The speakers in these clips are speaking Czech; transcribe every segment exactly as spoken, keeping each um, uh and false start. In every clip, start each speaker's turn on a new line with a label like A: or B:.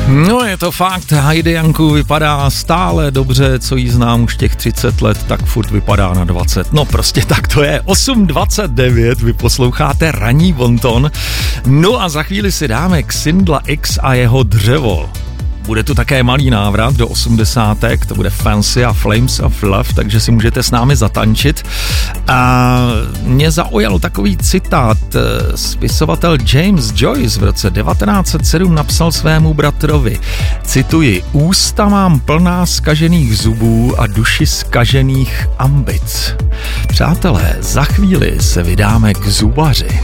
A: No je to fakt, Heidi Janku vypadá stále dobře, co jí znám už těch třicet let, tak furt vypadá na dvacet. No prostě tak to je, osm dvacet devět, vy posloucháte Ranní bonton. No a za chvíli si dáme Xindla X a jeho Dřevo. Bude tu také malý návrat do osmdesátek, to bude Fancy a Flames of Love, takže si můžete s námi zatančit. A mě zaujal takový citát. Spisovatel James Joyce v roce devatenáct set sedm napsal svému bratrovi, cituji, ústa mám plná zkažených zubů a duši zkažených ambic. Přátelé, za chvíli se vydáme k zubaři.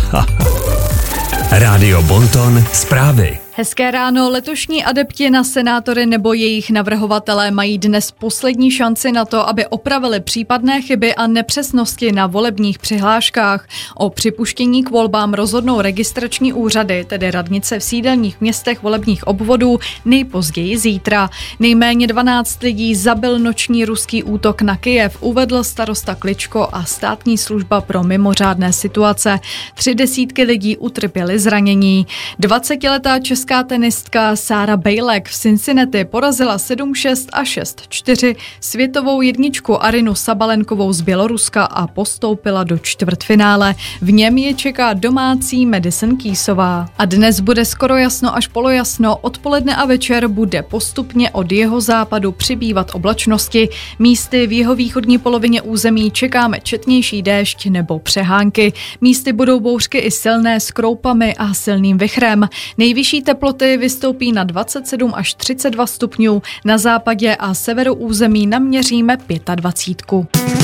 B: Rádio Bonton zprávy.
C: Hezké ráno, letošní adepti na senátory nebo jejich navrhovatelé mají dnes poslední šanci na to, aby opravili případné chyby a nepřesnosti na volebních přihláškách. O připuštění k volbám rozhodnou registrační úřady, tedy radnice v sídelních městech volebních obvodů, nejpozději zítra. Nejméně dvanáct lidí zabil noční ruský útok na Kyjev, uvedl starosta Kličko a státní služba pro mimořádné situace. Tři desítky lidí utrpěly zranění. dvacetiletá česká tenistka Sára Bejlek v Cincinnati porazila sedm šest a šest čtyři světovou jedničku Arinu Sabalenkovou z Běloruska a postoupila do čtvrtfinále. V něm je čeká domácí Madison Keysová. A dnes bude skoro jasno až polojasno, odpoledne a večer bude postupně od jeho západu přibývat oblačnosti. Místy v jihovýchodní polovině území čekáme četnější déšť nebo přehánky. Místy budou bouřky i silné s kroupami a silným vichrem. Nejvyšší teploty vystoupí na dvacet sedm až třicet dva stupňů, na západě a severu území naměříme dvacet pět.